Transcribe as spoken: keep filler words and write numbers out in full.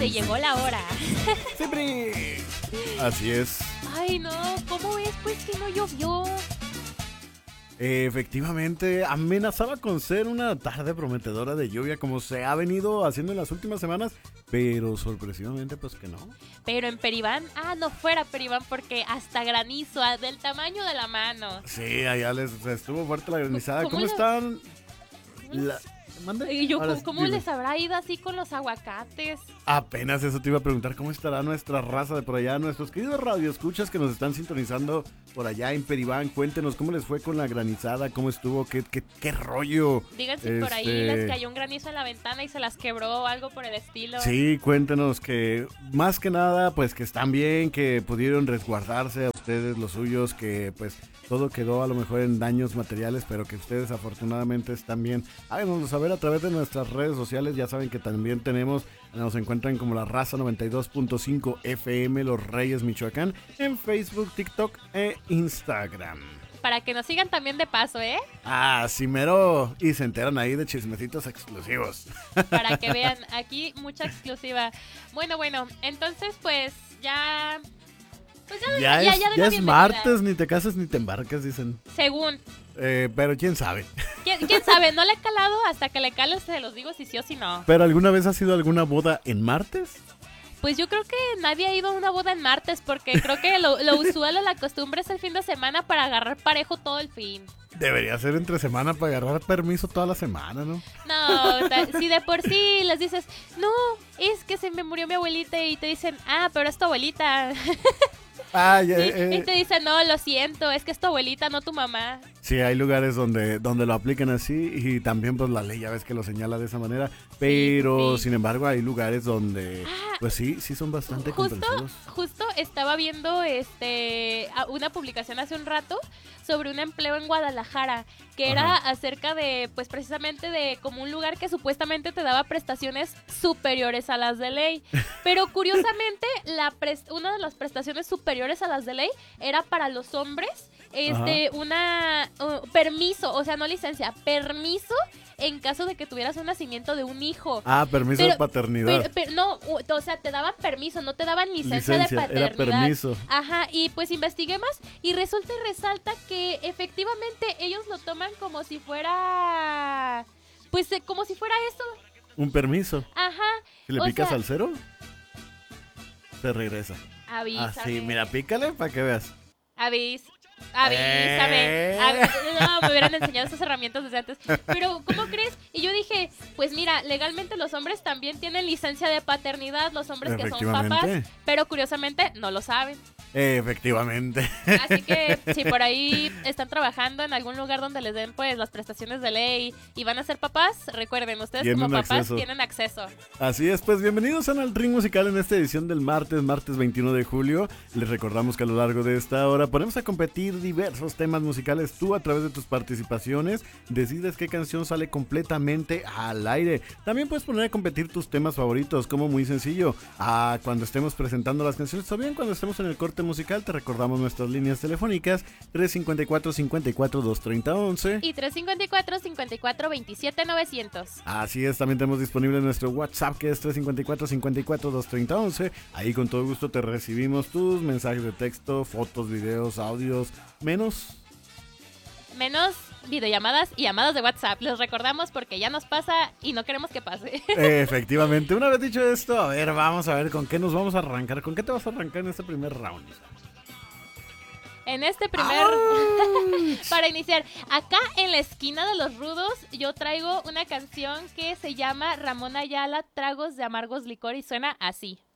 Se llegó la hora. Siempre. Así es. Ay, no, ¿cómo es? Pues que no llovió. Efectivamente, amenazaba con ser una tarde prometedora de lluvia como se ha venido haciendo en las últimas semanas, pero sorpresivamente pues que no. Pero en Peribán, ah, no fuera Peribán porque hasta granizo, ah, del tamaño de la mano. Sí, allá les estuvo fuerte la granizada. ¿Cómo ¿Cómo, le- están? La... ¿Mande? Y yo, Ahora ¿cómo, cómo dime. les habrá ido así con los aguacates? Apenas eso te iba a preguntar, ¿cómo estará nuestra raza de por allá? Nuestros queridos radioescuchas que nos están sintonizando por allá en Peribán, cuéntenos cómo les fue con la granizada, cómo estuvo, qué, qué, qué rollo. Digan si por ahí Este- les cayó un granizo en la ventana y se las quebró o algo por el estilo. Sí, cuéntenos que más que nada, pues que están bien, que pudieron resguardarse a ustedes, los suyos, que pues todo quedó a lo mejor en daños materiales, pero que ustedes afortunadamente están bien. Háganoslo saber a través de nuestras redes sociales, ya saben que también tenemos, nos encuentran como La Raza noventa y dos punto cinco F M, Los Reyes, Michoacán, en Facebook, TikTok e Instagram. Para que nos sigan también de paso, ¿eh? Ah, sí, mero. Y se enteran ahí de chismecitos exclusivos. Para que vean, aquí mucha exclusiva. Bueno, bueno, entonces pues ya... Pues ya, Ya, ya, es, ya de ya la es bienvenida. martes, ni te casas ni te embarcas, dicen. Según. Eh, pero quién sabe. ¿Quién, quién sabe? No le he calado, hasta que le cale se los digo si sí o si no. ¿Pero alguna vez ha sido alguna boda en martes? Pues yo creo que nadie ha ido a una boda en martes porque creo que lo, lo usual o la costumbre es el fin de semana para agarrar parejo todo el fin. Debería ser entre semana para agarrar permiso toda la semana, ¿no? No, ta- si de por sí les dices, no, es que se me murió mi abuelita y te dicen, ah, pero es tu abuelita. Ah, ya, Y, eh, y te dicen, no, lo siento, es que es tu abuelita, no tu mamá. sí, hay lugares donde, donde lo aplican así y también pues la ley ya ves que lo señala de esa manera. Pero sí. sin embargo hay lugares donde pues sí, sí son bastante Justo, comprensivos. justo estaba viendo este a- una publicación hace un rato sobre un empleo en Guadalajara que era Ajá. acerca de, pues precisamente de como un lugar que supuestamente te daba prestaciones superiores a las de ley. Pero curiosamente, la pres- una de las prestaciones superiores a las de ley era para los hombres, este, una uh, permiso, o sea, no licencia, permiso en caso de que tuvieras un nacimiento de un hijo. Ah, permiso Pero- de paternidad. Pero, pero no, u- o sea, te daban permiso, no te daban licencia, Licencia, de era paternidad. permiso. Ajá, y pues investigué más y resulta y resalta que efectivamente ellos lo toman como si fuera, pues eh, como si fuera eso. Un permiso. Ajá. Si le o picas sea, al cero, se regresa. Avísame. Así, mira, pícale para que veas. Avís. Avísame. Eh. Avi- No, me hubieran enseñado esas herramientas desde antes. Pero, ¿cómo crees? Y yo dije, pues mira, legalmente los hombres también tienen licencia de paternidad, los hombres que son papás, Efectivamente. pero curiosamente no lo saben. Efectivamente. Así que si por ahí están trabajando en algún lugar donde les den pues las prestaciones de ley y van a ser papás, recuerden, ustedes como Tienen papás acceso. tienen acceso. Así es, pues bienvenidos a al Ring Musical en esta edición del martes, martes veintiuno de julio. Les recordamos que a lo largo de esta hora ponemos a competir diversos temas musicales. Tú a través de tus participaciones decides qué canción sale completamente al aire. También puedes poner a competir tus temas favoritos, como muy sencillo. Ah, cuando estemos presentando las canciones o bien cuando estemos en el corte musical, te recordamos nuestras líneas telefónicas tres cinco cuatro, cinco cuatro, dos tres cero, once. Y tres cinco cuatro, cinco cuatro, veintisiete, novecientos. Así es, también tenemos disponible nuestro WhatsApp que es tres cinco cuatro, cinco cuatro, dos tres cero, once. Ahí con todo gusto te recibimos tus mensajes de texto, fotos, videos, audios, menos. Menos videollamadas y llamadas de WhatsApp. Les recordamos porque ya nos pasa y no queremos que pase. Efectivamente, una vez dicho esto, a ver, vamos a ver con qué nos vamos a arrancar. ¿Con qué te vas a arrancar en este primer round? En este primer... Para iniciar, acá en la esquina de los rudos, yo traigo una canción que se llama Ramón Ayala, Tragos de Amargos Licor y suena así.